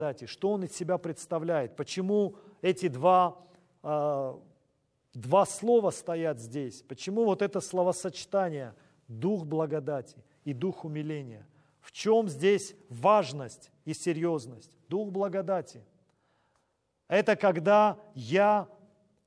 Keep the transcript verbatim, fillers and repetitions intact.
Что он из себя представляет? Почему эти два, э, два слова стоят здесь? Почему вот это словосочетание «дух благодати» и «дух умиления»? В чем здесь важность и серьезность? Дух благодати – это когда я